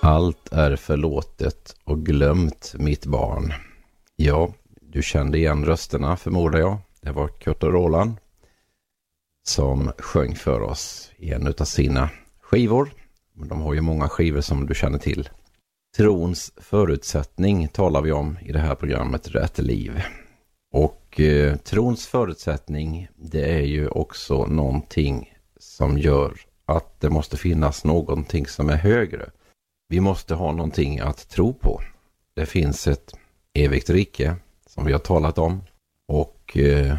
Allt är förlåtet och glömt, mitt barn. Ja, du kände igen rösterna förmodar jag. Det var Kurt och Roland som sjöng för oss i en av sina skivor. De har ju många skivor som du känner till. Trons förutsättning talar vi om i det här programmet Rätt liv. Och trons förutsättning, det är ju också någonting som gör att det måste finnas någonting som är högre. Vi måste ha någonting att tro på. Det finns ett evigt rike som vi har talat om. Och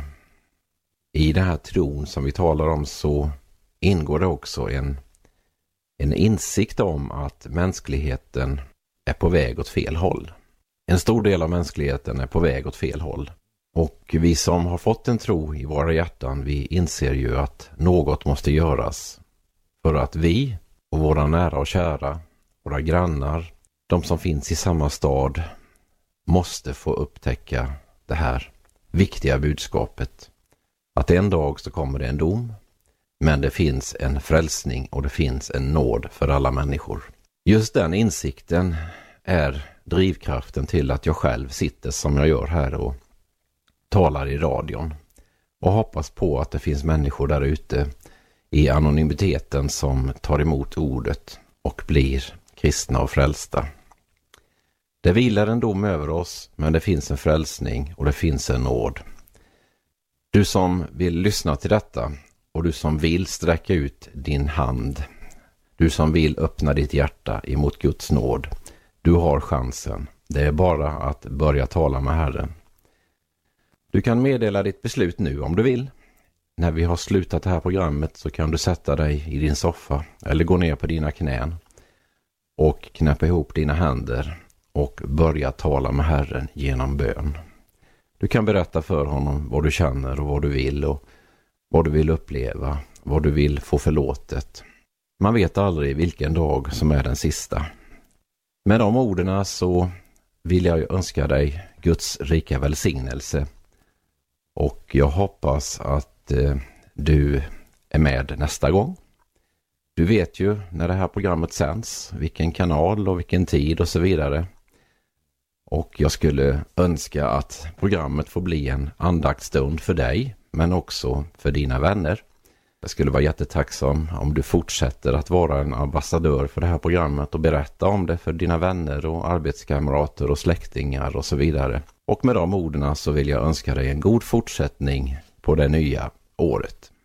i den här tron som vi talar om så ingår det också en insikt om att mänskligheten är på väg åt fel håll. En stor del av mänskligheten är på väg åt fel håll. Och vi som har fått en tro i våra hjärtan, vi inser ju att något måste göras för att vi och våra nära och kära, våra grannar, de som finns i samma stad, måste få upptäcka det här viktiga budskapet. Att en dag så kommer det en dom, men det finns en frälsning och det finns en nåd för alla människor. Just den insikten är drivkraften till att jag själv sitter som jag gör här och talar i radion. Och hoppas på att det finns människor där ute i anonymiteten som tar emot ordet och blir kristna och frälsta. Det vilar en dom över oss, men det finns en frälsning och det finns en nåd. Du som vill lyssna till detta och du som vill sträcka ut din hand, du som vill öppna ditt hjärta emot Guds nåd, du har chansen. Det är bara att börja tala med Herren. Du kan meddela ditt beslut nu om du vill. När vi har slutat det här programmet så kan du sätta dig i din soffa eller gå ner på dina knän och knäppa ihop dina händer och börja tala med Herren genom bön. Du kan berätta för honom vad du känner och vad du vill och vad du vill uppleva, vad du vill få förlåtet. Man vet aldrig vilken dag som är den sista. Med de orden så vill jag önska dig Guds rika välsignelse. Och jag hoppas att du är med nästa gång. Du vet ju när det här programmet sänds, vilken kanal och vilken tid och så vidare. Och jag skulle önska att programmet får bli en andaktsstund för dig, men också för dina vänner. Jag skulle vara jättetacksam om du fortsätter att vara en ambassadör för det här programmet och berätta om det för dina vänner och arbetskamrater och släktingar och så vidare. Och med de orden så vill jag önska dig en god fortsättning på det nya året.